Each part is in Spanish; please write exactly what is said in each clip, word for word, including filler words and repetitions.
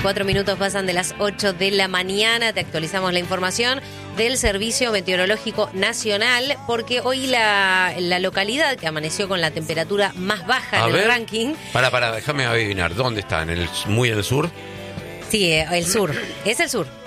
Cuatro minutos pasan de las ocho de la mañana. Te actualizamos la información del Servicio Meteorológico Nacional, porque hoy la, la localidad que amaneció con la temperatura más baja A en ver. el ranking. Para, para, déjame adivinar. ¿Dónde está? ¿En el, muy en el sur? Sí, eh, el sur. Es el sur.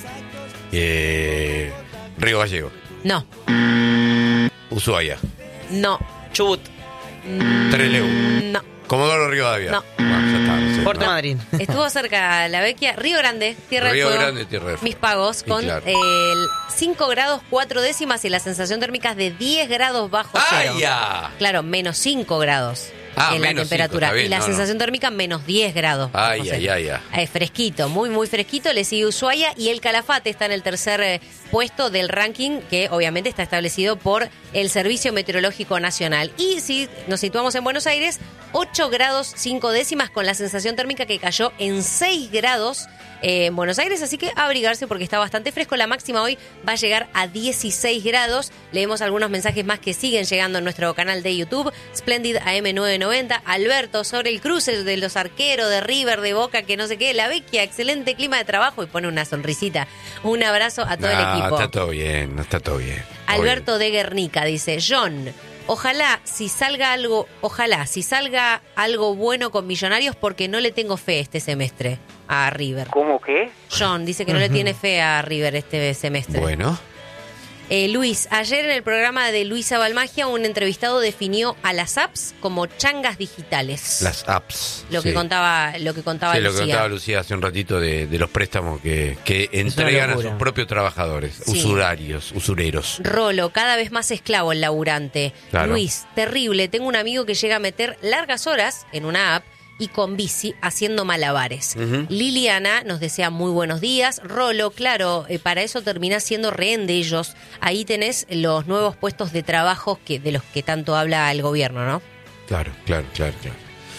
Eh, Río Gallego. No, Ushuaia. no, Chubut. Trelew. no. Comodoro Rivadavia. No. Bueno, ya está, no sé. Puerto No. Madryn. Estuvo cerca la Vecchia. Río Grande, Tierra Río del Fuego. Grande, Tierra del Fuego. Mis pagos Y con claro. eh, cinco grados cuatro décimas y la sensación térmica de diez grados bajo cero. ¡Ay, ya! Claro, menos cinco grados Ah, en la menos temperatura. cinco, está bien, y la no, sensación térmica menos diez grados. bajo Ay, cero. ay, ay, ay. Eh, fresquito, muy, muy fresquito. Le sigue Ushuaia y el Calafate está en el tercer eh, puesto del ranking, que obviamente está establecido por el Servicio Meteorológico Nacional. Y si nos situamos en Buenos Aires, ocho grados cinco décimas con la sensación térmica que cayó en seis grados eh, en Buenos Aires, así que abrigarse porque está bastante fresco. La máxima hoy va a llegar a dieciséis grados. Leemos algunos mensajes más que siguen llegando en nuestro canal de YouTube. Splendid A M novecientos noventa, Alberto, sobre el cruce de los arqueros de River, de Boca, que no sé qué, la Vecchia, excelente clima de trabajo, y pone una sonrisita. Un abrazo a todo No, el equipo. está todo bien, no está todo bien. Alberto de Guernica dice: John, ojalá si salga algo, ojalá si salga algo bueno con Millonarios, porque no le tengo fe este semestre a River. ¿Cómo qué? John dice que no le tiene fe a River este semestre. Bueno. Eh, Luis, ayer en el programa de Luisa Balmagia, un entrevistado definió a las apps como changas digitales. Las apps. Lo que sí. contaba, lo que contaba Sí, lo Lucía. que contaba Lucía hace un ratito de, de los préstamos que, que entregan a locura. sus propios trabajadores, Sí. usurarios, usureros. Rolo, cada vez más esclavo el laburante. Claro. Luis, terrible. Tengo un amigo que llega a meter largas horas en una app y con bici haciendo malabares. Ujú. Liliana nos desea muy buenos días. Rolo, claro, eh, para eso terminás siendo rehén de ellos. Ahí tenés los nuevos puestos de trabajo que de los que tanto habla el gobierno, ¿no? Claro, claro, claro, claro.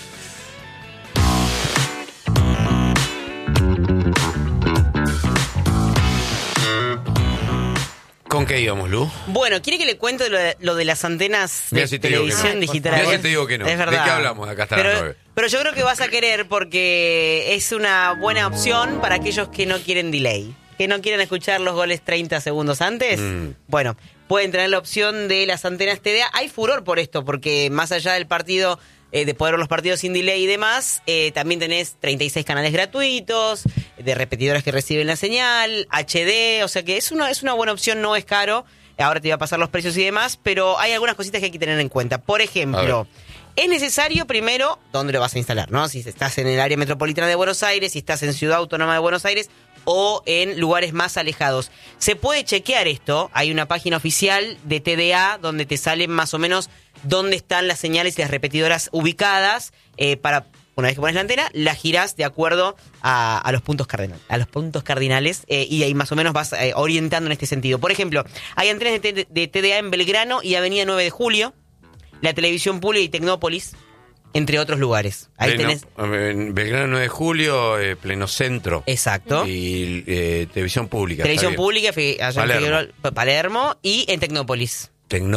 ¿Con qué íbamos, Lu? Bueno, ¿quiere que le cuente lo de, lo de las antenas de Mirá si te digo que televisión no. digital? Mirá si te digo que no. Es verdad. ¿De qué hablamos de acá hasta pero, las nueve? Pero yo creo que vas a querer, porque es una buena opción para aquellos que no quieren delay, que no quieren escuchar los goles treinta segundos antes. Mm. Bueno, pueden tener la opción de las antenas T D A. Hay furor por esto, porque más allá del partido, eh, de poder ver los partidos sin delay y demás, eh, también tenés treinta y seis canales gratuitos, de repetidoras que reciben la señal, H D, o sea que es una, es una buena opción, no es caro. Ahora te voy a pasar los precios y demás, pero hay algunas cositas que hay que tener en cuenta. Por ejemplo, es necesario primero dónde lo vas a instalar, ¿no? Si estás en el área metropolitana de Buenos Aires, si estás en Ciudad Autónoma de Buenos Aires o en lugares más alejados. Se puede chequear esto. Hay una página oficial de T D A donde te salen más o menos dónde están las señales y las repetidoras ubicadas eh, para... Una vez que pones la antena, la girás de acuerdo a, a los puntos cardinales, a los puntos cardinales eh, y ahí más o menos vas eh, orientando en este sentido. Por ejemplo, hay antenas de, T- de T D A en Belgrano y Avenida nueve de Julio, la Televisión Pública y Tecnópolis, entre otros lugares. Ahí Pleno- tenés... en Belgrano nueve de Julio, eh, pleno centro. Exacto. Y eh, televisión pública. Televisión está bien. Pública, fi- allá en Palermo. Figueroa, Palermo y en Tecnópolis. Tecno-